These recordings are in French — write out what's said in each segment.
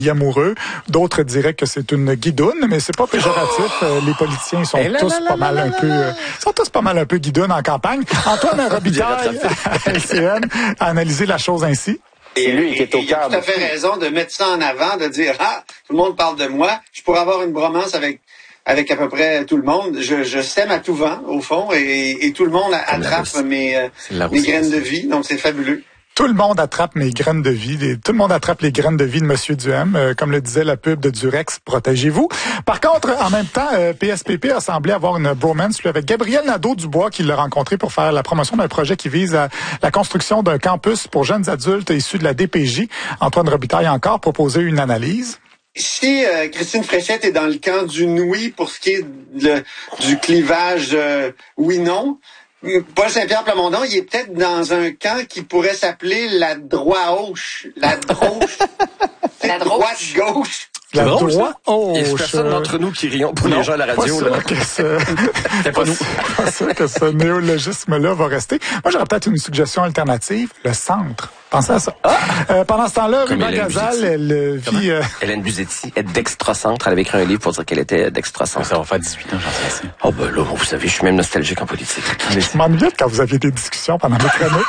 amoureux. D'autres diraient que c'est une guidoune, mais c'est pas péjoratif. Les politiciens sont tous pas mal un peu guidounes en campagne. Antoine Robitaille, à LCN, a analysé la chose ainsi. Et lui qui est au cœur. Il a tout à fait raison de mettre ça en avant, de dire tout le monde parle de moi. Je pourrais avoir une bromance avec à peu près tout le monde. Je sème à tout vent, au fond, et tout le monde attrape mes graines de vie. Donc, c'est fabuleux. Tout le monde attrape mes graines de vie. Tout le monde attrape les graines de vie de Monsieur Duhem. Comme le disait la pub de Durex, protégez-vous. Par contre, en même temps, PSPP a semblé avoir une bromance avec Gabriel Nadeau-Dubois qui l'a rencontré pour faire la promotion d'un projet qui vise à la construction d'un campus pour jeunes adultes issus de la DPJ. Antoine Robitaille a encore proposé une analyse. Si Christine Fréchette est dans le camp du oui pour ce qui est du clivage oui-non, Paul Saint-Pierre Plamondon, il est peut-être dans un camp qui pourrait s'appeler la droite-gauche. La droite-gauche. La droite-gauche. La droite. Il y a personne d'entre nous qui rions pour les gens à la radio. C'est pas nous. Pas sûr que ce néologisme-là va rester. Moi, j'aurais peut-être une suggestion alternative. Le centre. Pensez à ça. Pendant ce temps-là, Ruba Gazal, elle vit... Hélène Buzetti est d'extra-centre. Elle avait écrit un livre pour dire qu'elle était d'extra-centre. Ça va faire 18 ans, j'en sais assez. Oh ben là, vous savez, je suis même nostalgique en politique. Je m'ennuyais quand vous aviez des discussions pendant mes chroniques.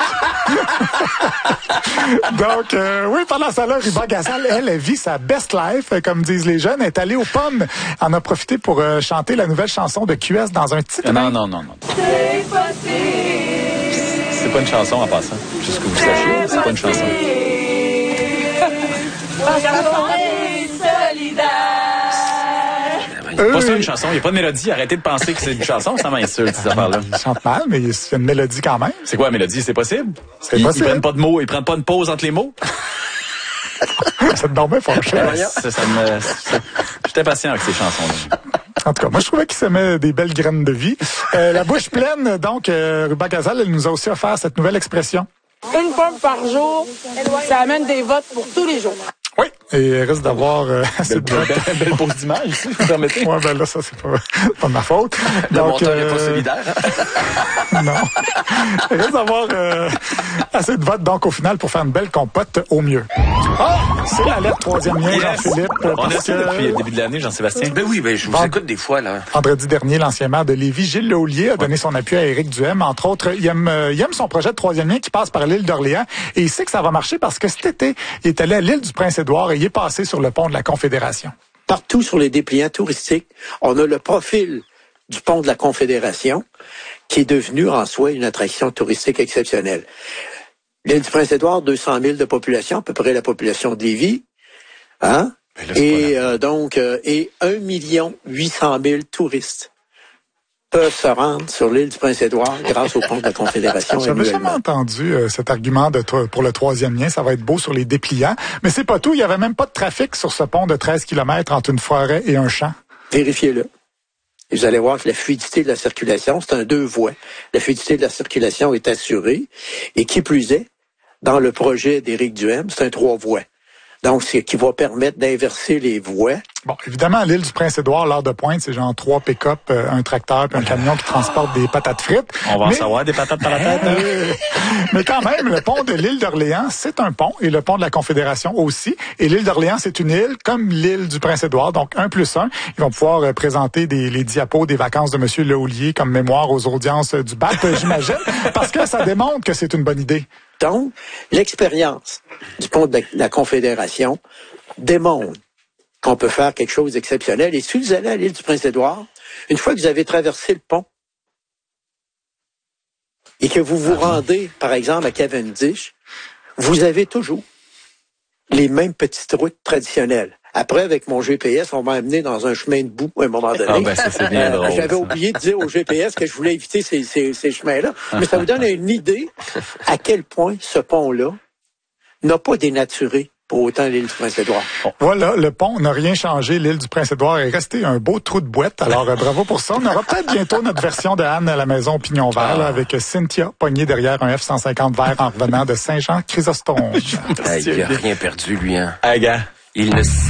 Donc, oui, pendant ce temps-là, Ruba Gazal, elle vit sa best life, comme disent les jeunes. Elle est allée aux pommes. En a profité pour chanter la nouvelle chanson de QS dans un titre. Non. C'est possible. C'est pas une chanson en passant. Juste que vous sachiez, c'est pas une chanson. Parce qu'on est solidaires. Pas ça une chanson, il n'y a pas de mélodie. Arrêtez de penser que c'est une chanson, ça m'insulte, ces affaires-là. Il chante mal, mais il y a une mélodie quand même. C'est quoi la mélodie? C'est possible? C'est possible. Ils prennent pas de mots, ils prennent pas une pause entre les mots? Ça te dormait fâché. J'étais patient avec ces chansons-là. En tout cas, moi, je trouvais qu'il s'aimait des belles graines de vie. La bouche pleine, donc, Ruba Gazal, elle nous a aussi offert cette nouvelle expression. Une pomme par jour, ça amène des votes pour tous les jours. Oui, et il risque d'avoir assez de votes. Belle pause d'image, si vous permettez. Ouais, ben là, ça, c'est pas de ma faute. Le monteur n'est pas solidaire. Non. Il risque d'avoir assez de votes, donc, au final, pour faire une belle compote au mieux. C'est la lettre troisième lien, Jean-Philippe. On a ça depuis le début de l'année, Jean-Sébastien. Ben oui, je vous écoute des fois, là. Vendredi dernier, l'ancien maire de Lévis, Gilles Lehoulier, a donné son appui à Éric Duhem. Entre autres, il aime son projet de troisième lien qui passe par l'île d'Orléans. Et il sait que ça va marcher parce que cet été, il est allé à l'île du Prince-Édouard et il est passé sur le pont de la Confédération. Partout sur les dépliants touristiques, on a le profil du pont de la Confédération qui est devenu en soi une attraction touristique exceptionnelle. L'île du Prince-Édouard, 200 000 de population, à peu près la population de Lévis. Hein? Et 1 800 000 touristes peuvent se rendre sur l'île du Prince-Édouard grâce au pont de la Confédération. J'avais jamais entendu cet argument pour le troisième lien. Ça va être beau sur les dépliants. Mais c'est pas tout. Il y avait même pas de trafic sur ce pont de 13 km entre une forêt et un champ. Vérifiez-le. Et vous allez voir que la fluidité de la circulation, c'est un 2 voies. La fluidité de la circulation est assurée. Et qui plus est, dans le projet d'Éric Duhem, c'est un 3 voies. Donc, c'est qui va permettre d'inverser les voies. Bon, évidemment, à l'île du Prince-Édouard, l'heure de pointe, c'est genre 3 pick-up, un tracteur puis un camion qui transporte des patates frites. On va en savoir des patates par la tête. Hein? Mais quand même, le pont de l'île d'Orléans, c'est un pont, et le pont de la Confédération aussi. Et l'île d'Orléans, c'est une île comme l'île du Prince-Édouard, donc 1+1. Ils vont pouvoir présenter les diapos des vacances de M. Lehoulier comme mémoire aux audiences du BAP, j'imagine, parce que ça démontre que c'est une bonne idée. Donc, l'expérience du pont de la Confédération démontre qu'on peut faire quelque chose d'exceptionnel. Et si vous allez à l'île du Prince-Édouard, une fois que vous avez traversé le pont et que vous vous rendez, par exemple, à Cavendish, vous avez toujours les mêmes petites routes traditionnelles. Après, avec mon GPS, on m'a amené dans un chemin de boue à un moment donné. Ça, c'est bien drôle. J'avais oublié de dire au GPS que je voulais éviter ces chemins-là. Mais ça vous donne une idée à quel point ce pont-là n'a pas dénaturé pour autant l'île du Prince-Édouard. Voilà, le pont n'a rien changé. L'île du Prince-Édouard est restée un beau trou de boîte. Alors, bravo pour ça. On aura peut-être bientôt notre version de Anne à la maison Pignon Vert, là, avec Cynthia pognée derrière un F-150 vert en revenant de Saint-Jean-Chrysostome. Il n'a rien perdu, lui, hein. Gars. Il ne